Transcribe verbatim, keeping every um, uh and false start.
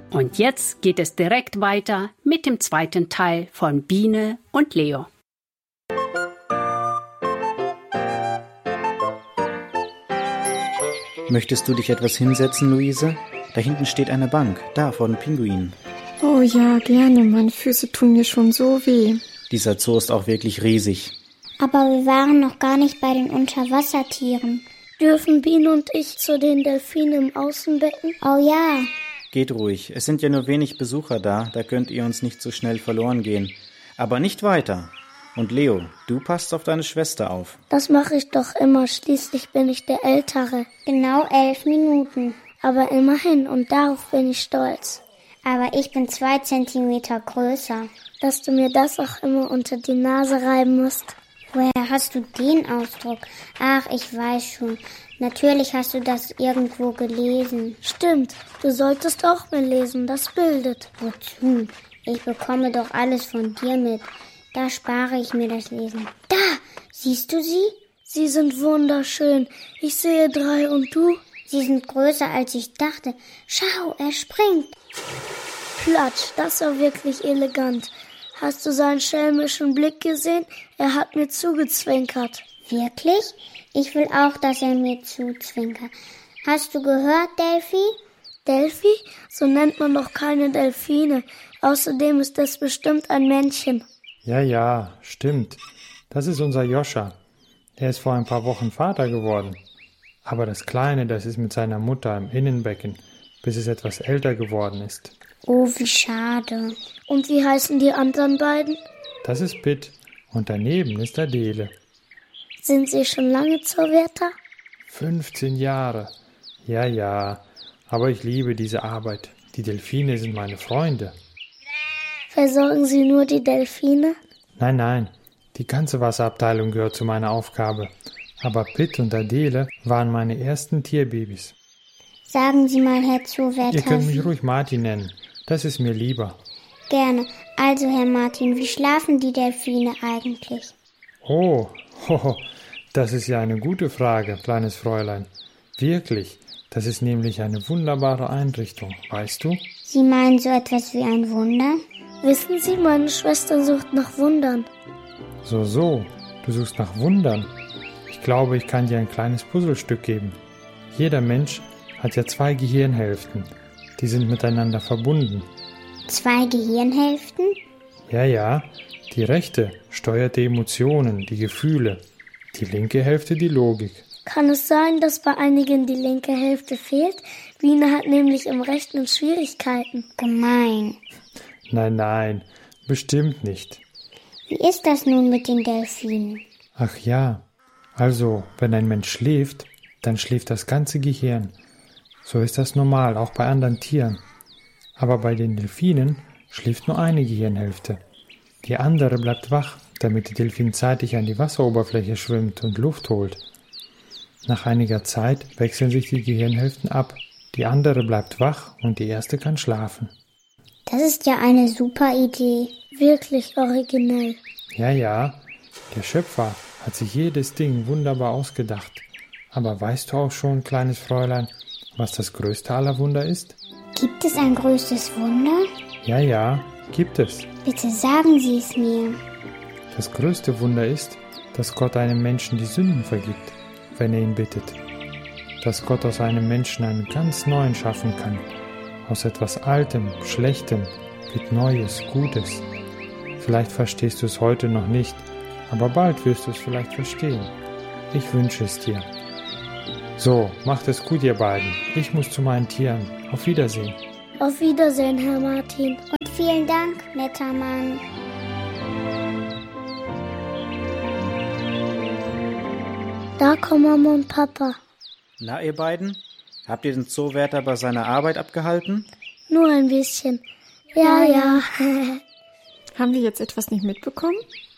Und jetzt geht es direkt weiter mit dem zweiten Teil von Biene und Leo. Möchtest du dich etwas hinsetzen, Luise? Da hinten steht eine Bank, da vor den Pinguinen. Oh ja, gerne. Meine Füße tun mir schon so weh. Dieser Zoo ist auch wirklich riesig. Aber wir waren noch gar nicht bei den Unterwassertieren. Dürfen Biene und ich zu den Delfinen im Außenbecken? Oh ja. Geht ruhig, es sind ja nur wenig Besucher da, da könnt ihr uns nicht so schnell verloren gehen. Aber nicht weiter. Und Leo, du passt auf deine Schwester auf. Das mache ich doch immer, schließlich bin ich der Ältere. Genau elf Minuten. Aber immerhin, und darauf bin ich stolz. Aber ich bin zwei Zentimeter größer. Dass du mir das auch immer unter die Nase reiben musst. Woher hast du den Ausdruck? Ach, ich weiß schon. Natürlich hast du das irgendwo gelesen. Stimmt, du solltest auch mal lesen, das bildet. Wozu? Ich bekomme doch alles von dir mit. Da spare ich mir das Lesen. Da, siehst du sie? Sie sind wunderschön. Ich sehe drei und du? Sie sind größer, als ich dachte. Schau, er springt. Platsch, das war wirklich elegant. Hast du seinen schelmischen Blick gesehen? Er hat mir zugezwinkert. Wirklich? Ich will auch, dass er mir zuzwinkert. Hast du gehört, Delphi? Delphi? So nennt man doch keine Delfine. Außerdem ist das bestimmt ein Männchen. Ja, ja, stimmt. Das ist unser Joscha. Er ist vor ein paar Wochen Vater geworden. Aber das Kleine, das ist mit seiner Mutter im Innenbecken, bis es etwas älter geworden ist. Oh, wie schade. Und wie heißen die anderen beiden? Das ist Pitt und daneben ist Adele. Sind sie schon lange Zoowärter? fünfzehn Jahre. Ja, ja, aber ich liebe diese Arbeit. Die Delfine sind meine Freunde. Versorgen Sie nur die Delfine? Nein, nein, die ganze Wasserabteilung gehört zu meiner Aufgabe. Aber Pitt und Adele waren meine ersten Tierbabys. Sagen Sie mal, Herr Zoowärter. Ihr könnt mich ruhig Martin nennen, das ist mir lieber. Gerne. Also, Herr Martin, wie schlafen die Delfine eigentlich? Oh, hoho, das ist ja eine gute Frage, kleines Fräulein. Wirklich, das ist nämlich eine wunderbare Einrichtung, weißt du? Sie meinen so etwas wie ein Wunder? Wissen Sie, meine Schwester sucht nach Wundern. So, so, du suchst nach Wundern. Ich glaube, ich kann dir ein kleines Puzzlestück geben. Jeder Mensch hat ja zwei Gehirnhälften. Die sind miteinander verbunden. Zwei Gehirnhälften? Ja, ja. Die rechte steuert die Emotionen, die Gefühle. Die linke Hälfte die Logik. Kann es sein, dass bei einigen die linke Hälfte fehlt? Biene hat nämlich im Rechnen Schwierigkeiten. Gemein. Nein, nein, bestimmt nicht. Wie ist das nun mit den Delfinen? Ach ja, also, wenn ein Mensch schläft, dann schläft das ganze Gehirn. So ist das normal, auch bei anderen Tieren. Aber bei den Delfinen schläft nur eine Gehirnhälfte. Die andere bleibt wach, damit die Delfin zeitig an die Wasseroberfläche schwimmt und Luft holt. Nach einiger Zeit wechseln sich die Gehirnhälften ab. Die andere bleibt wach und die erste kann schlafen. Das ist ja eine super Idee. Wirklich originell. Ja, ja, der Schöpfer hat sich jedes Ding wunderbar ausgedacht. Aber weißt du auch schon, kleines Fräulein, was das größte aller Wunder ist? Gibt es ein größtes Wunder? Ja, ja, gibt es. Bitte sagen Sie es mir. Das größte Wunder ist, dass Gott einem Menschen die Sünden vergibt, wenn er ihn bittet. Dass Gott aus einem Menschen einen ganz neuen schaffen kann. Aus etwas Altem, Schlechtem wird Neues, Gutes. Vielleicht verstehst du es heute noch nicht, aber bald wirst du es vielleicht verstehen. Ich wünsche es dir. So, macht es gut, ihr beiden. Ich muss zu meinen Tieren. Auf Wiedersehen. Auf Wiedersehen, Herr Martin. Und vielen Dank, netter Mann. Da kommen Mama und Papa. Na, ihr beiden? Habt ihr den Zoowärter bei seiner Arbeit abgehalten? Nur ein bisschen. Ja, ja. Haben wir jetzt etwas nicht mitbekommen?